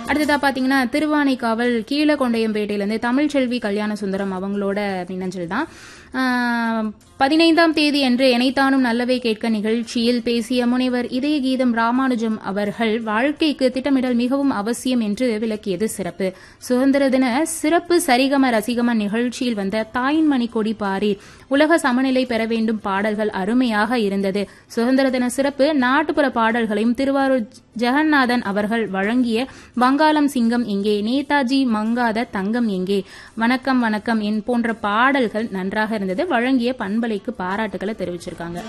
அடுத்ததா பாத்தீங்கன்னா திருவானைக்காவல் கீழகொண்டையம்பேட்டையிலிருந்து தமிழ்ச்செல்வி கல்யாண சுந்தரம் அவங்களோட மின்னஞ்சல் தான். 15ஆம் தேதி அன்று எனைத்தானும் நல்லவை கேட்க நிகழ்ச்சியில் பேசிய முனைவர் இதய கீதம் ராமானுஜம் அவர்கள் வாழ்க்கைக்கு திட்டமிடல் மிகவும் அவசியம் என்று விளக்கியது சிறப்பு. சுதந்திர தின சிறப்பு சரிகம ரசிகம நிகழ்ச்சியில் வந்த தாயின் மணி கொடி பாரி உலக சமநிலை பெற வேண்டும் பாடல்கள் அருமையாக இருந்தது. சுதந்திர தின சிறப்பு நாட்டுப்புற பாடல்களையும் திருவாரூர் ஜெகநாதன் அவர்கள் வழங்கிய வங்காளம் சிங்கம் எங்கே, நேதாஜி மங்காத தங்கம் எங்கே, வணக்கம் வணக்கம் என் போன்ற பாடல்கள் நன்றாக இருந்தது. வழங்கிய பண்பலைக்கு பாராட்டுகளை தெரிவிச்சிருக்காங்க.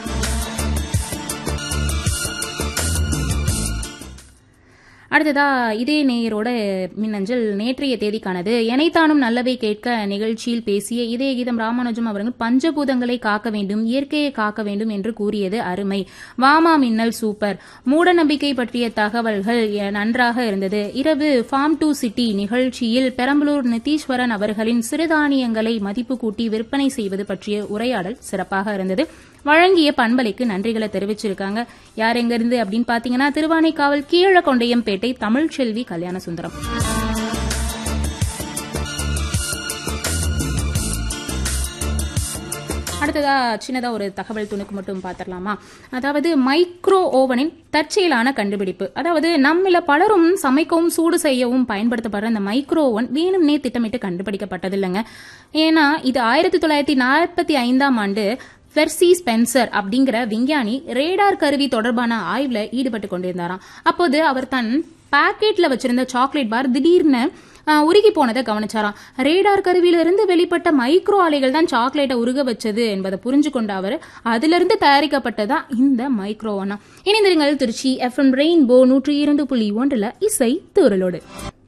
அடுத்ததா இதே நேயரோட மின்னஞ்சல் நேற்றைய தேதிக்கானது. எனைத்தானும் நல்லவை கேட்க நிகழ்ச்சியில் பேசிய இதய கீதம் ராமானுஜம் அவர்கள் பஞ்சபூதங்களை காக்க வேண்டும், இயற்கையை காக்க வேண்டும் என்று கூறியது அருமை. வாமா மின்னல் சூப்பர். மூட நம்பிக்கை பற்றிய தகவல்கள் நன்றாக இருந்தது. இரவு ஃபார்ம் டு சிட்டி நிகழ்ச்சியில் பெரம்பலூர் நிதீஸ்வரன் அவர்களின் சிறுதானியங்களை மதிப்பு கூட்டி விற்பனை செய்வது பற்றிய உரையாடல் சிறப்பாக இருந்தது. வழங்கிய பண்பலைக்கு நன்றிகளை தெரிவிச்சிருக்காங்க. யார் எங்க இருந்து அப்படின்னு பாத்தீங்கன்னா திருவானைக்காவல் கீழகொண்டையம்பேட்டை தமிழ்ச்செல்வி கல்யாண சுந்தரம். அடுத்ததா சின்னதா ஒரு தகவல் துணுக்கு மட்டும் பாத்திரலாமா? அதாவது மைக்ரோ ஓவனின் தற்செயலான கண்டுபிடிப்பு. அதாவது நம்மள பலரும் சமைக்கவும் சூடு செய்யவும் பயன்படுத்தப்படுற இந்த மைக்ரோ ஓவன் வேணும்னே திட்டமிட்டு கண்டுபிடிக்கப்பட்டது இல்லைங்க. ஏன்னா இது 1945ஆம் ஆண்டு பெர்சி ஸ்பென்சர் அப்படிங்கிற விஞ்ஞானி ரேடார் கருவி தொடர்பான ஆய்வுல ஈடுபட்டு கொண்டிருந்தாராம். அப்போது அவர் தன் பாக்கெட்ல வச்சிருந்த சாக்லேட் பார் திடீர்னு உருகி போனதை கவனிச்சாராம். ரேடார் கருவியிலிருந்து வெளிப்பட்ட மைக்ரோ அலைகள் தான் சாக்லேட்டை உருக வச்சது என்பதை புரிஞ்சு கொண்ட அவர் அதிலிருந்து தயாரிக்கப்பட்டதான் இந்த மைக்ரோவனா. இணைந்திருங்கள் திருச்சி FM ரெயின்போ 102.1 இசை தூரலோடு.